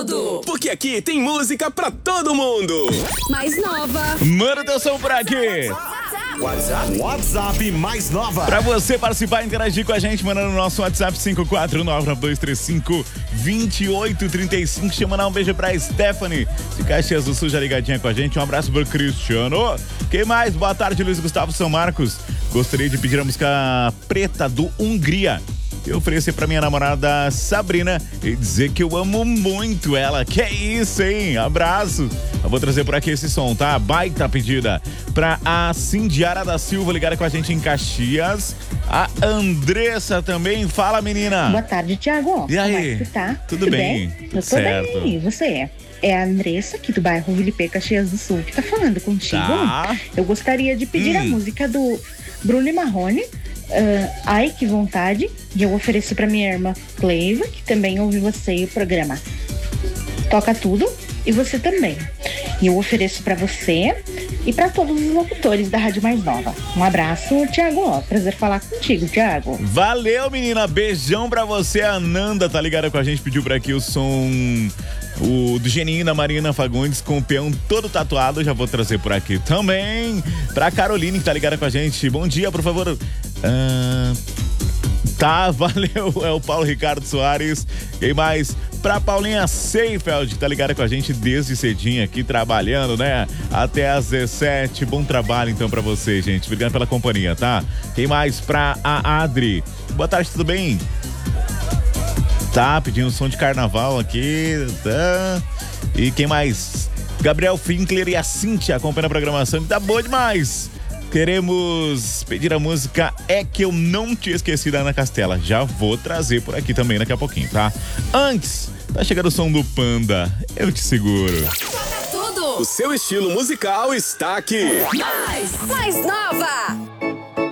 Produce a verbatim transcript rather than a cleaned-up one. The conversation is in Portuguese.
tudo! Porque aqui tem música pra todo mundo. Mais nova. Manda teu som por aqui. WhatsApp, WhatsApp Mais Nova. Pra você participar e interagir com a gente, mandando no nosso WhatsApp cinco quatro nove nove dois três cinco, dois oito três cinco. Deixa eu mandar um beijo pra Stephanie de Caxias do Sul, já ligadinha com a gente. Um abraço pro Cristiano. Quem mais? Boa tarde, Luiz Gustavo São Marcos. Gostaria de pedir a música Preta do Hungria. Eu oferecer pra minha namorada Sabrina e dizer que eu amo muito ela. Que é isso, hein? Abraço. Eu vou trazer por aqui esse som, tá? Baita pedida. Pra a Cindiara da Silva ligada com a gente em Caxias. A Andressa também. Fala, menina. Boa tarde, Thiago. E aí? Como é que tá? Tudo, Tudo bem? bem? Eu tô certo. bem. E você? É a Andressa, aqui do bairro Vilipê, Caxias do Sul, que tá falando contigo. Tá. Eu gostaria de pedir hum. a música do Bruno e Marrone. Uh, Ai, que vontade. E eu ofereço pra minha irmã Cleiva, que também ouve você e o programa Toca Tudo, e você também. E eu ofereço pra você e pra todos os locutores da Rádio Mais Nova. Um abraço, Thiago. Prazer falar contigo, Thiago. Valeu, menina. Beijão pra você. A Nanda tá ligada com a gente, pediu por aqui o som o do Geninho da Marina Fagundes com o peão todo tatuado. Já vou trazer por aqui também. Pra Caroline, que tá ligada com a gente. Bom dia, por favor. Ah, tá, valeu. É o Paulo Ricardo Soares. Quem mais? Pra Paulinha Seifeld, que tá ligada com a gente desde cedinho aqui, trabalhando, né? Até às dezessete. Bom trabalho, então, pra você, gente. Obrigado pela companhia, tá? Quem mais? Pra a Adri. Boa tarde, tudo bem? Tá, pedindo som de carnaval aqui. Tá. E quem mais? Gabriel Finkler e a Cíntia acompanhando a programação, que tá boa demais. Queremos pedir a música É Que Eu Não Te Esqueci da Ana Castela. Já vou trazer por aqui também daqui a pouquinho, tá? Antes, tá chegando o som do Panda. Eu te seguro. Tudo! O seu estilo musical está aqui. Mais, mais nova!